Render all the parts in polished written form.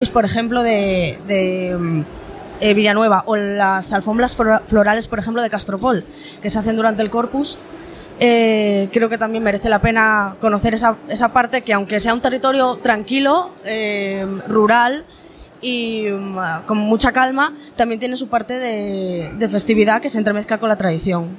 por ejemplo, de Villanueva, o las alfombras florales, por ejemplo, de Castropol, que se hacen durante el Corpus. Creo que también merece la pena conocer esa parte que, aunque sea un territorio tranquilo, rural y con mucha calma, también tiene su parte de festividad que se entremezcla con la tradición.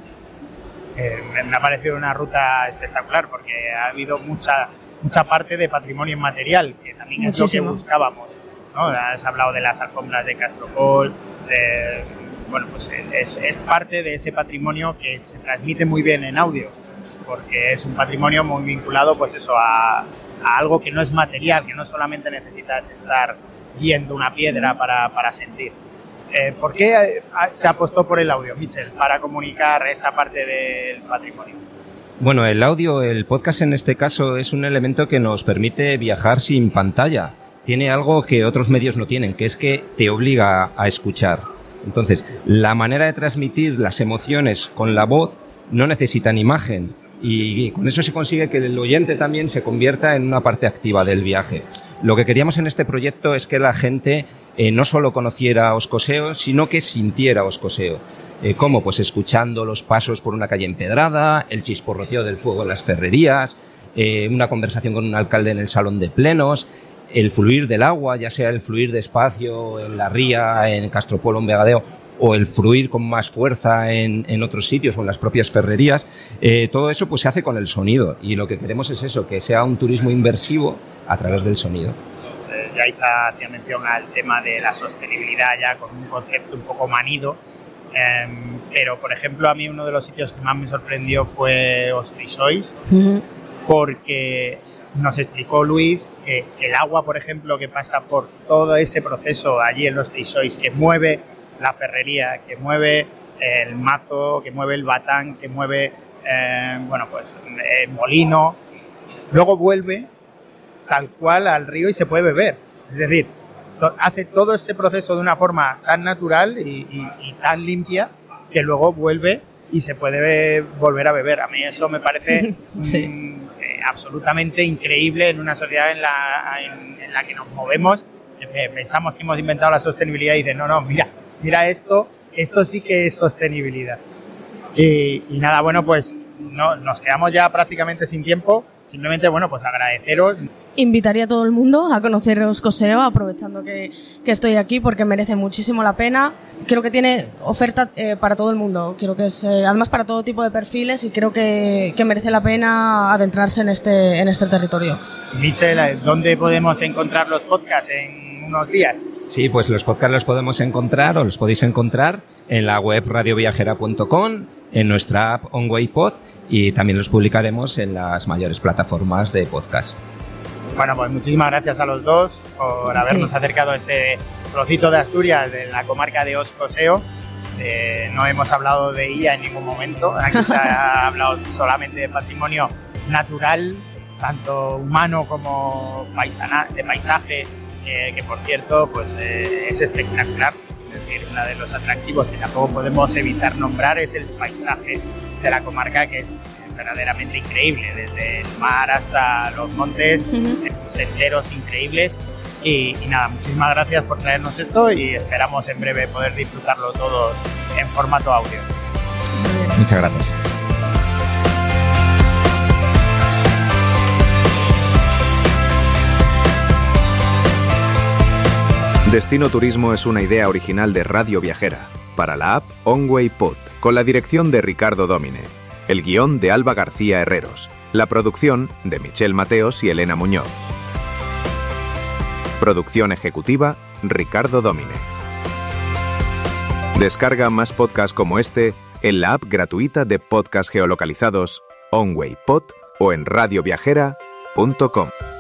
Me ha parecido una ruta espectacular porque ha habido mucha parte de patrimonio inmaterial, que también es lo que buscábamos, ¿no? Has hablado de las alfombras de Castropol, bueno, pues es parte de ese patrimonio que se transmite muy bien en audio, porque es un patrimonio muy vinculado, pues eso, a algo que no es material, que no solamente necesitas estar viendo una piedra para sentir. ¿Por qué se apostó por el audio, Michel, para comunicar esa parte del patrimonio? Bueno, el audio, el podcast en este caso, es un elemento que nos permite viajar sin pantalla. Tiene algo que otros medios no tienen, que es que te obliga a escuchar. Entonces, la manera de transmitir las emociones con la voz no necesitan imagen, y con eso se consigue que el oyente también se convierta en una parte activa del viaje. Lo que queríamos en este proyecto es que la gente no solo conociera Oscoseo, sino que sintiera Oscoseo. ¿Cómo? Pues escuchando los pasos por una calle empedrada, el chisporroteo del fuego en las ferrerías, una conversación con un alcalde en el salón de plenos, el fluir del agua, ya sea el fluir despacio en la ría, en Castropol o en Vegadeo, o el fluir con más fuerza en otros sitios o en las propias ferrerías. Todo eso pues se hace con el sonido, y lo que queremos es eso, que sea un turismo inmersivo a través del sonido. Yaiza hacía mención al tema de la sostenibilidad, ya con un concepto un poco manido, pero por ejemplo a mí uno de los sitios que más me sorprendió fue Ostrisois, porque nos explicó Luis que el agua, por ejemplo, que pasa por todo ese proceso allí en los Ostrisois, que mueve la ferrería, que mueve el mazo, que mueve el batán, que mueve el molino, luego vuelve tal cual al río y se puede beber. Es decir, hace todo ese proceso de una forma tan natural y tan limpia que luego vuelve y se puede volver a beber. A mí eso me parece absolutamente increíble en una sociedad en la que nos movemos. Pensamos que hemos inventado la sostenibilidad y dicen, no, mira esto sí que es sostenibilidad. Y nada, bueno, pues no, nos quedamos ya prácticamente sin tiempo. Simplemente, bueno, pues agradeceros. Invitaría a todo el mundo a conocer Oscoseo, aprovechando que estoy aquí, porque merece muchísimo la pena. Creo que tiene oferta para todo el mundo. Creo que es además para todo tipo de perfiles, y creo que merece la pena adentrarse en este territorio. Michel, ¿dónde podemos encontrar los podcasts en unos días? Sí, pues los podcasts los podemos encontrar, o los podéis encontrar en la web radioviajera.com, en nuestra app OnWayPod, y también los publicaremos en las mayores plataformas de podcast. Bueno, pues muchísimas gracias a los dos por habernos acercado a este trocito de Asturias, de la comarca de Oscoseo. No hemos hablado de ella en ningún momento. Aquí se ha hablado solamente de patrimonio natural, tanto humano como de paisaje, que por cierto pues es espectacular. Es decir, uno de los atractivos que tampoco podemos evitar nombrar es el paisaje de la comarca, que es verdaderamente increíble, desde el mar hasta los montes, senderos increíbles. Y nada, muchísimas gracias por traernos esto, y esperamos en breve poder disfrutarlo todos en formato audio. Muchas gracias. Destino Turismo es una idea original de Radio Viajera, para la app OnWayPod, con la dirección de Ricardo Domine, el guión de Alba García Herreros, la producción de Michel Mateos y Elena Muñoz. Producción ejecutiva, Ricardo Domine. Descarga más podcasts como este en la app gratuita de podcasts geolocalizados OnWayPod o en radioviajera.com.